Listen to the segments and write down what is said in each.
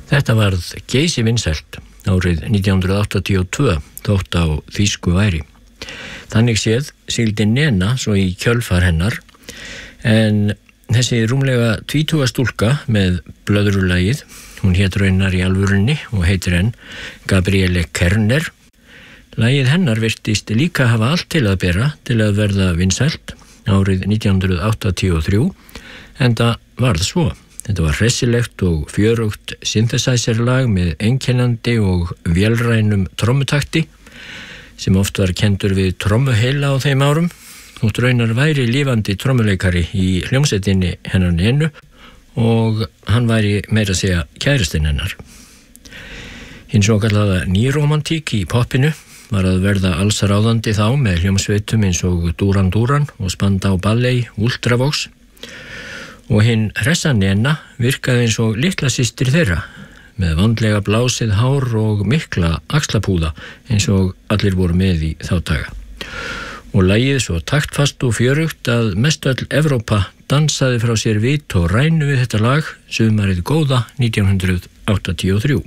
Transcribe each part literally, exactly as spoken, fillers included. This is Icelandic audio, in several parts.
Þetta varð geysi vinsælt árið nítján hundruð áttatíu og tvö þótt á þýsku væri. Þannig séð sigldi Nena svo í kjölfar hennar, en þessi rúmlega tvítuga stúlka með blöðrulagið, hún hét raunar í alvörunni og heitir enn Gabriele Kerner. Lagið hennar virtist líka hafa allt til að bera til að verða vinsælt árið nítján hundruð áttatíu og þrjú, enda varð svo. Þetta var hressilegt og fjörugt synthesizer-lag með einkennandi og vélrænum trommutakti sem oft var kendur við trommuheila á þeim árum. Þótt raunar væri lifandi trommuleikari í hljómsveitinni hennar Nenu og hann væri meira að segja kærastinn hennar. Hinn svokallaða nýromantík í poppinu var að verða allsráðandi þá með hljómsveitum eins og Duran Duran og Spandau Ballet, Ultravox, og hinn hressa Nena virkaði eins og litla systir þeirra með vandlega blásið hár og mikla axlapúða eins og allir voru með í þá daga. Og lagið svo taktfast og fjörugt að mestöll Evrópa dansaði frá sér vit og rænu við þetta lag sumarið góða nítján hundruð áttatíu og þrjú.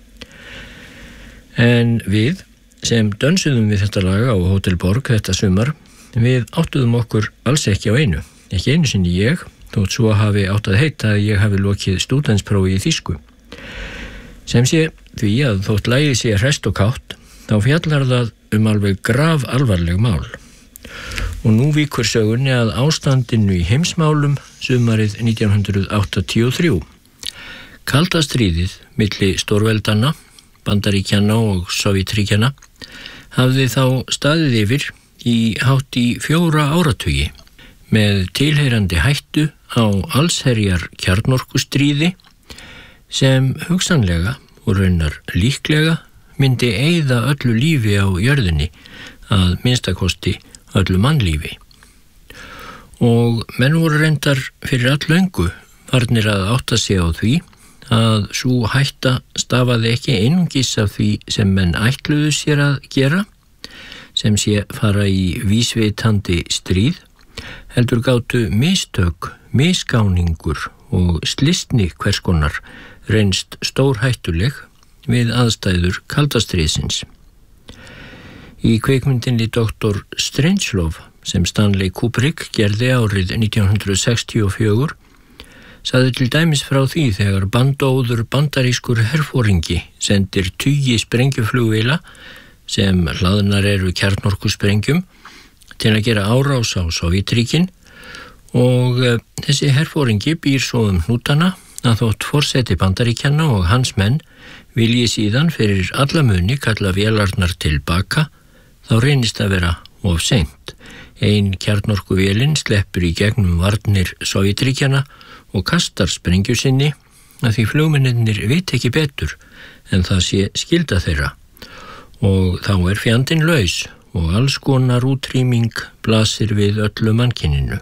En við sem dönsuðum við þetta lag á Hótel Borg þetta sumar, við áttuðum okkur alls ekki á einu, ekki einu sinni ég, þótt svo hafi átt að heita að ég hafi lokið stúdentsprófi í þýsku. Sem sé því að þótt lagið sé hresst og kátt, þá fjallar það um alveg graf alvarleg mál. Og nú víkur sögunni að ástandinu í heimsmálum sumarið nítján hundruð áttatíu og þrjú. Kalda stríðið milli stórveldanna, Bandaríkjanna og Sovétríkjanna hafði þá staðið yfir í hátt í fjóra áratugi með tilheyrandi hættu á allsherjar kjarnorkustríði sem hugsanlega og raunar líklega myndi eyða öllu lífi á jörðinni, að minnstakosti öllu mannlífi. Og menn voru reyndar fyrir alllöngu farnir að átta sig á því að sú hætta stafaði ekki einungis af því sem menn ætluðu sér að gera, sem sé fara í vísvitandi stríð, heldur gátu mistök, misgáningur og slysni hvers konar reynst stórhættuleg við aðstæður kaldastríðsins. Í kvikmyndinni doktor Strangelove sem Stanley Kubrick gerði árið nítján hundruð sextíu og fjögur sagði til dæmis frá því þegar bandóður bandarískur herforingi sendir tugi sprengjuflugvéla sem hlaðnar eru kjarnorkusprengjum til að gera árás á Sovétríkin og uh, þessi herforingi býr svo um hnútana að þótt forseti Bandaríkjanna og hans menn vilji síðan fyrir alla muni kalla vélarnar tilbaka, þá reynist að vera of seint. Ein kjarnorkuvélin sleppur í gegnum varnir Sovétríkjanna og kastar sprengju sinni að því flugmennirnir vit ekki betur en það sé skylda þeirra og þá er fjandinn laus og alls konar útrýming blasir við öllu mannkyninu.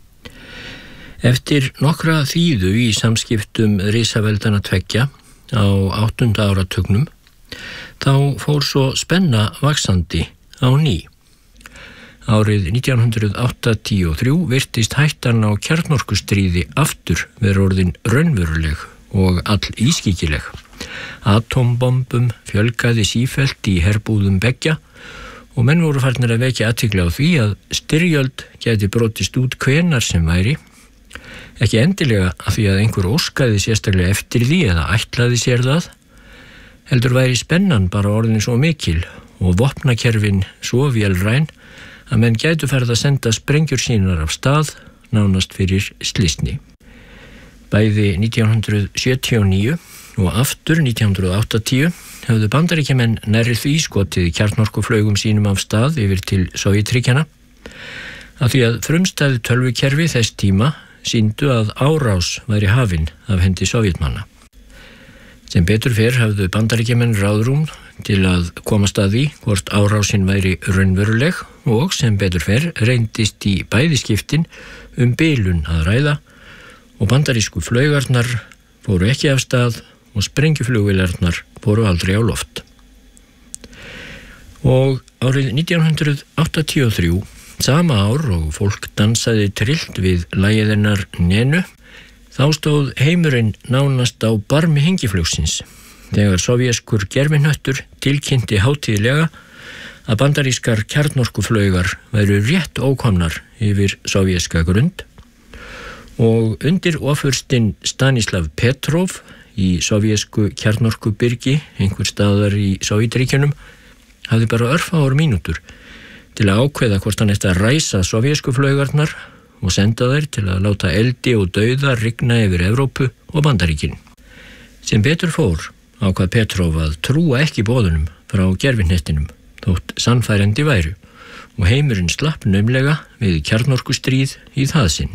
Eftir nokkra þýðu í samskiptum risaveldana tveggja á áttunda áratugnum þá fór svo spenna vaxandi á ný. Árið nítján hundruð áttatíu og þrjú virtist hættan á kjarnorkustríði aftur vera orðin raunveruleg og all ískyggileg. Atómbombum fjölgaði sífellt í herbúðum beggja og menn voru farnir að vekja athygli á því að styrjöld gæti brotist út hvenar sem væri, ekki endilega af því að einhver óskaði sérstaklega eftir því eða ætlaði sér það, heldur væri spennan bara orðin svo mikil og vopnakerfin svo vélræn að menn gætu farið að senda sprengjur sínar af stað nánast fyrir slysni. Bæði nítján hundruð sjötíu og níu og aftur nítján hundruð áttatíu höfðu Bandaríkjamenn nærri því skotið kjarnorkuflaugum sínum af stað yfir til Sovétríkjanna af því að frumstæðu tölvukerfi þess tíma sýndu að árás væri hafin af hendi Sovétmanna. Sem betur fyrr höfðu Bandaríkjamenn ráðrúm til að komast að því hvort árásin væri raunveruleg og sem betur fyrr reyndist í bæði skiptin um bilun að ræða og bandarísku flaugarnar fóru ekki af stað og sprengjuflugvélarnar fóru aldrei á loft. Og árið nítján hundruð áttatíu og þrjú, sama ár og fólk dansaði trillt við lagið hennar Nenu, þá Þá stóð heimurinn nánast á barmi hengiflugsins þegar sovjeskur gervihnöttur tilkynnti hátíðlega að bandarískar kjarnorkuflaugar væru rétt ókomnar yfir sovjeska grund og undir ofurstinn Stanislav Petrov í sovjesku kjarnorkubyrgi einhver staðar í Sovétríkjunum hafði bara örfáar mínútur til að ákveða hvort hann ætti að ræsa sovjesku flaugarnar og senda þær til að láta eldi og dauða rigna yfir Evrópu og Bandaríkin. Sem betur fór ákvað Petrov að trúa ekki boðunum frá gervihnettinum þótt sannfærandi væru og heimurinn slapp naumlega við kjarnorkustríð í það sinn.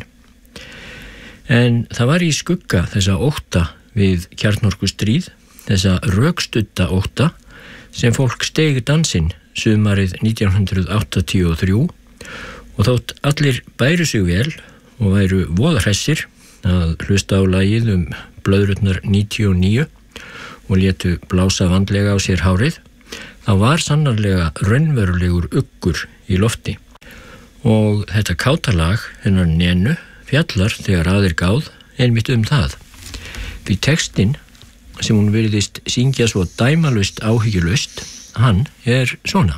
En það var í skugga þessa ótta við kjarnorkustríð, þessa rökstudda ótta sem fólk steig dansinn sumarið nítján hundrað áttatíu og þrjú og þótt allir bæru sig vel og væru voðahressir að hlusta á lagið um blöðrurnar níutíu og níu og létu blása vandlega á sér hárið, þá var sannarlega raunverulegur uggur í lofti. Og þetta kátalag hennar Nenu fjallar þegar að er gáð einmitt um það. Því textinn sem hún virðist syngja svo dæmalaust áhyggjulaust, hann er svona.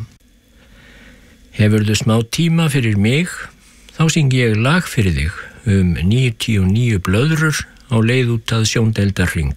Hefurðu smá tíma fyrir mig, þá syngi ég lag fyrir þig um níutíu og níu blöðrur á leið út að sjóndeildarhring.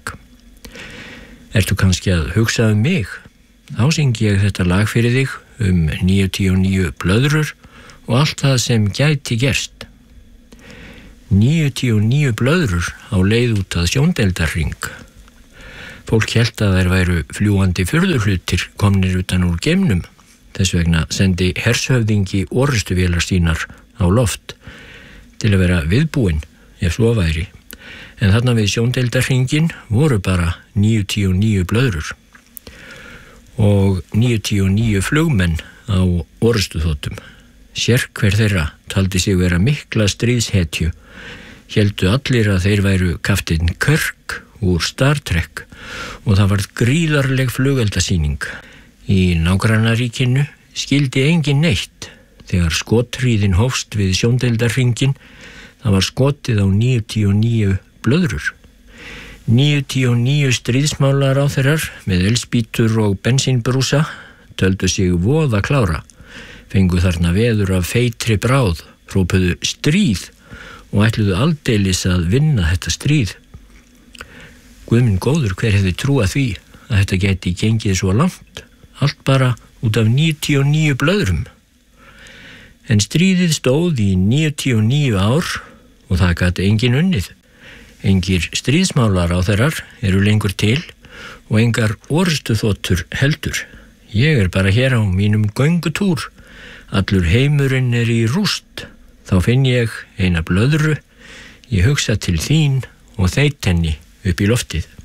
Ertu kannski að hugsa um mig? Þá syngi ég þetta lag fyrir þig um níutíu og níu blöðrur og allt það sem gæti gerst. níutíu og níu blöðrur á leið út að sjóndeildarhring. Fólk hélt að þær væru fljúandi furðuhlutir komnir utan úr geimnum. Þess vegna sendi hershöfðingi orrustuvélar sínar á loft til að vera viðbúinn ef svo væri. En þarna við sjóndeildarhringinn voru bara níutíu og níu blöðrur og níutíu og níu flugmenn á orrustuþotum. Sérhver þeirra taldi sig vera mikla stríðshetju. Héldu allir að þeir væru kaftinn Kirk úr Star Trek og það varð gríðarleg flugeldasýning. Í nágrannaríkinu skildi engin neitt þegar skothríðin hófst við sjóndeildarhringinn. Það var skotið á níutíu og níu blöðrur. níutíu og níu stríðsmálar á þeirrar með elspýtur og bensínbrúsa töldu sig voða klára, fengu þarna veður af feitri bráð, hrópuðu stríð og ætluðu aldeilis að vinna þetta stríð. Guð minn góður, hver hefði trúað því að þetta geti gengið svo langt, allt bara út af níutíu og níu blöðrum. En stríðið stóð í níutíu og níu ár og það gat engin unnið. Engir stríðsmálar á þeirrar eru lengur til og engar orrustuþotur heldur. Ég er bara hér á mínum göngutúr. Allur heimurinn er í rúst. Þá finn ég eina blöðru. Ég hugsa til þín og þeyt henni upp í loftið.